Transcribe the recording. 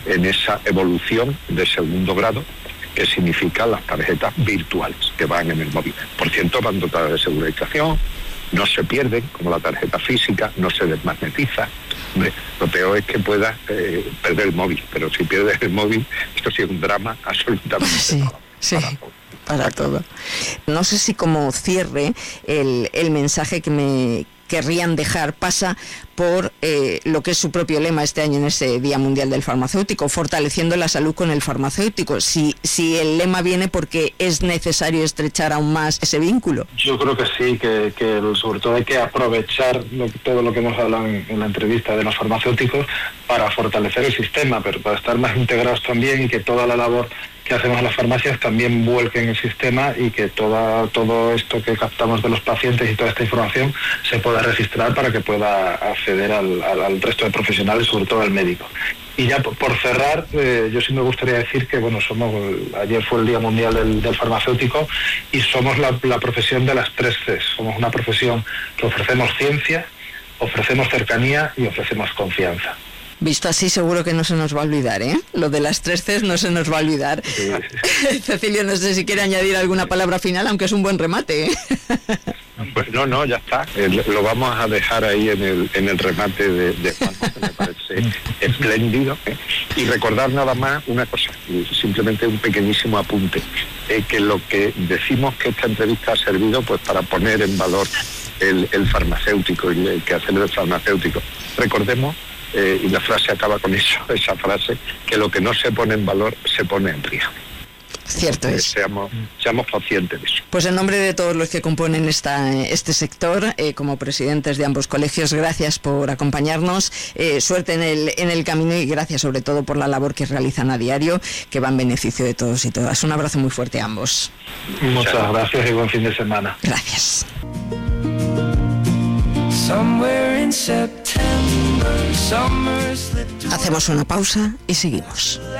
en esa evolución de segundo grado, que significa las tarjetas virtuales que van en el móvil. Por cierto, van dotadas de segurización, no se pierden, como la tarjeta física, no se desmagnetiza. Hombre, lo peor es que puedas perder el móvil, pero si pierdes el móvil, esto sí es un drama absolutamente. Sí, para todo. No sé si como cierre el mensaje que me querrían dejar pasa por lo que es su propio lema este año en ese Día Mundial del Farmacéutico, fortaleciendo la salud con el farmacéutico. Si el lema viene porque es necesario estrechar aún más ese vínculo. Yo creo que sí, que sobre todo hay que aprovechar todo lo que hemos hablado en la entrevista de los farmacéuticos para fortalecer el sistema, pero para estar más integrados también, y que toda la labor que hacemos en las farmacias también vuelque en el sistema, y que todo esto que captamos de los pacientes y toda esta información se pueda registrar para que pueda acceder al resto de profesionales, sobre todo al médico. Y ya por cerrar, yo sí me gustaría decir que ayer fue el Día Mundial del Farmacéutico, y somos la profesión de las 3 Cs. Somos una profesión que ofrecemos ciencia, ofrecemos cercanía y ofrecemos confianza. Visto así, seguro que no se nos va a olvidar, ¿eh? Lo de las 3 Cs no se nos va a olvidar. Sí. Cecilio, no sé si quiere añadir alguna palabra final, aunque es un buen remate, ¿eh? Pues no, ya está. Lo vamos a dejar ahí en el remate de Juan, que me parece espléndido. Y recordar nada más una cosa, simplemente un pequeñísimo apunte, que lo que decimos que esta entrevista ha servido pues para poner en valor el farmacéutico y el quehacer del farmacéutico. Recordemos, y la frase acaba con eso, esa frase, que lo que no se pone en valor se pone en riesgo. Cierto es. Seamos conscientes de eso. Pues en nombre de todos los que componen este sector, como presidentes de ambos colegios, gracias por acompañarnos, suerte en el camino, y gracias sobre todo por la labor que realizan a diario, que va en beneficio de todos y todas. Un abrazo muy fuerte a ambos. Muchas gracias y buen fin de semana. Gracias. Somewhere in September, summer slipped away. Hacemos una pausa y seguimos.